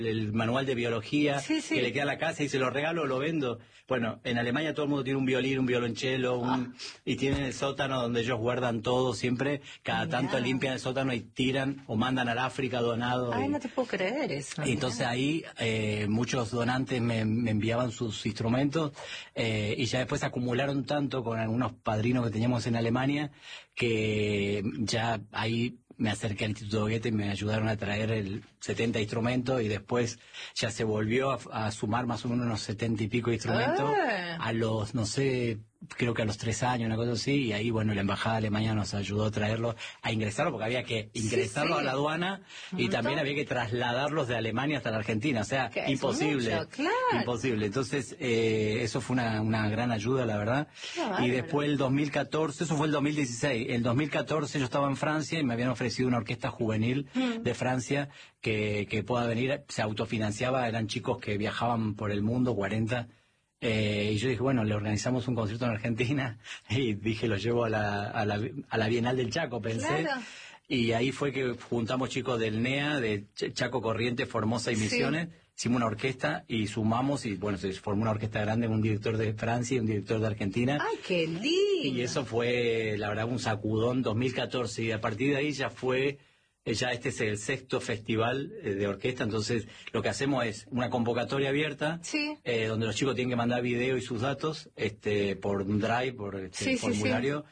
el manual de biología Sí, sí. que le queda a la casa y se lo regalo o lo vendo. Bueno, en Alemania todo el mundo tiene un violín, un violonchelo, y tienen el sótano donde ellos guardan todo siempre. Cada Mirá. tanto limpian el sótano y tiran o mandan al África donado. Ay, no te puedo creer eso. Y entonces mirá. ahí muchos donantes me enviaban sus instrumentos y ya después acumularon tanto con algunos padrinos que teníamos en Alemania que ya ahí me acerqué al Instituto Goethe y me ayudaron a traer el 70 instrumentos y después ya se volvió a sumar más o menos unos 70 y pico instrumentos a los, no sé, creo que a los 3 años, una cosa así, y ahí, bueno, la Embajada Alemana nos ayudó a traerlo, a ingresarlo, porque había que ingresarlo a la aduana y también había que trasladarlos de Alemania hasta la Argentina, o sea, imposible, mucho, claro. imposible. Entonces, eso fue una gran ayuda, la verdad. Y después el 2014, eso fue el 2016, el 2014 yo estaba en Francia y me habían ofrecido una orquesta juvenil de Francia que pueda venir, se autofinanciaba, eran chicos que viajaban por el mundo, 40. Y yo dije, bueno, le organizamos un concierto en Argentina y dije, lo llevo a la Bienal del Chaco, pensé. Claro. Y ahí fue que juntamos chicos del NEA, de Chaco, Corrientes, Formosa y Misiones, hicimos una orquesta y sumamos, y bueno, se formó una orquesta grande, un director de Francia y un director de Argentina. ¡Ay, qué lindo! Y eso fue, la verdad, un sacudón 2014, y a partir de ahí ya fue... Ya este es el 6º festival de orquesta, entonces lo que hacemos es una convocatoria abierta, donde los chicos tienen que mandar video y sus datos por un drive, por formulario,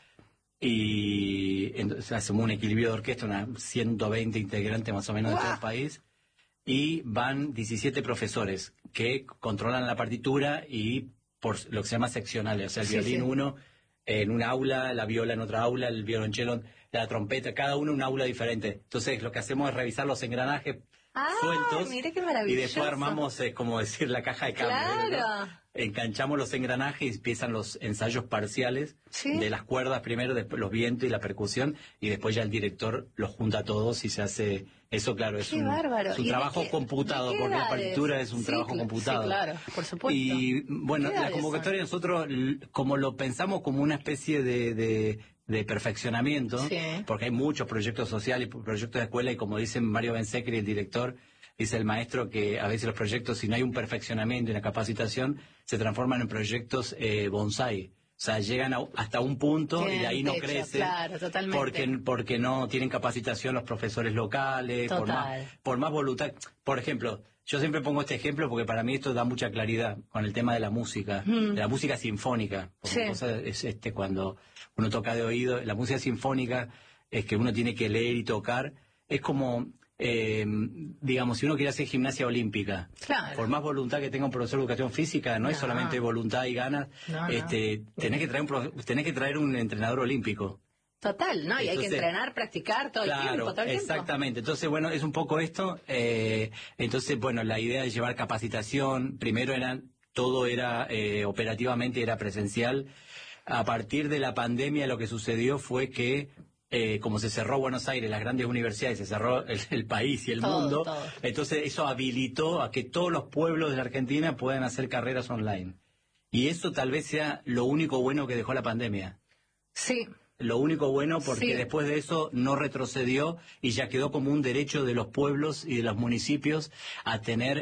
y entonces hacemos un equilibrio de orquesta, unas 120 integrantes más o menos de todo el país, y van 17 profesores que controlan la partitura y por lo que se llama seccionales, o sea, el violín uno en un aula, la viola en otra aula, el violonchelo, la trompeta, cada uno en un aula diferente. Entonces lo que hacemos es revisar los engranajes sueltos, mire qué maravilloso. y después armamos, como decir, la caja de cambio. Claro. ¿No? Enganchamos los engranajes y empiezan los ensayos parciales de las cuerdas primero, después los vientos y la percusión, y después ya el director los junta a todos y se hace... Eso, claro, es un trabajo computado, porque la partitura es un trabajo computado. Sí, claro, por supuesto. Y bueno, la convocatoria nosotros, como lo pensamos como una especie de perfeccionamiento, porque hay muchos proyectos sociales, proyectos de escuela, y como dicen Mario Bensecri, el director, dice el maestro que a veces los proyectos, si no hay un perfeccionamiento y una capacitación, se transforman en proyectos bonsai. O sea, llegan hasta un punto y de ahí no crecen, porque no tienen capacitación los profesores locales, por más voluntad. Por ejemplo, yo siempre pongo este ejemplo porque para mí esto da mucha claridad con el tema de la música, de la música sinfónica. Porque cosa es cuando uno toca de oído, la música sinfónica es que uno tiene que leer y tocar, es como... digamos, si uno quiere hacer gimnasia olímpica, por más voluntad que tenga un profesor de educación física, no es solamente voluntad y ganas, tenés que traer un entrenador olímpico. Total, ¿no? Y hay que entrenar, practicar todo el tiempo, todo el tiempo. Exactamente. Entonces, bueno, es un poco esto. Entonces, bueno, la idea de llevar capacitación, primero todo era operativamente era presencial. A partir de la pandemia lo que sucedió fue que como se cerró Buenos Aires, las grandes universidades, se cerró el país y el mundo, entonces eso habilitó a que todos los pueblos de la Argentina puedan hacer carreras online. Y eso tal vez sea lo único bueno que dejó la pandemia. Sí. Lo único bueno, porque después de eso no retrocedió y ya quedó como un derecho de los pueblos y de los municipios a tener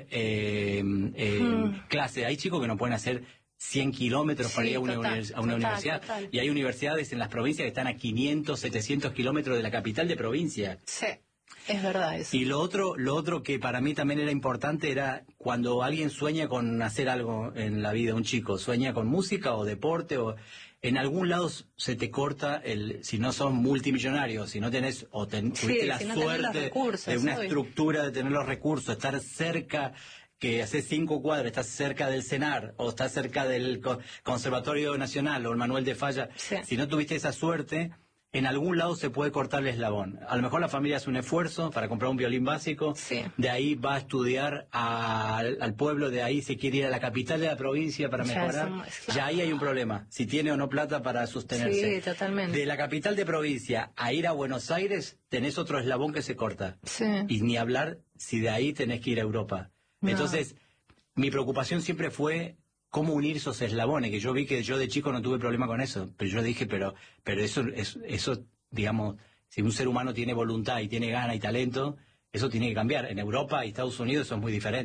clases. Hay chicos que no pueden hacer 100 kilómetros para ir a una universidad. Y hay universidades en las provincias que están a 500, 700 kilómetros de la capital de provincia. Sí, es verdad eso. Y lo otro que para mí también era importante era cuando alguien sueña con hacer algo en la vida, un chico sueña con música o deporte, o en algún lado se te corta si no sos multimillonarios, si no tenés tuviste la suerte de una estructura, de tener los recursos, estar cerca, que haces 5 cuadras, estás cerca del CENAR, o estás cerca del Conservatorio Nacional, o el Manuel de Falla, si no tuviste esa suerte, en algún lado se puede cortar el eslabón. A lo mejor la familia hace un esfuerzo para comprar un violín básico, de ahí va a estudiar al pueblo, de ahí se quiere ir a la capital de la provincia para mejorar, ya ahí hay un problema, si tiene o no plata para sostenerse. Sí, totalmente. De la capital de provincia a ir a Buenos Aires, tenés otro eslabón que se corta. Y ni hablar si de ahí tenés que ir a Europa. Entonces, mi preocupación siempre fue cómo unir esos eslabones, que yo vi que yo de chico no tuve problema con eso, pero yo dije, pero eso, digamos, si un ser humano tiene voluntad y tiene gana y talento, eso tiene que cambiar. En Europa y Estados Unidos eso es muy diferente.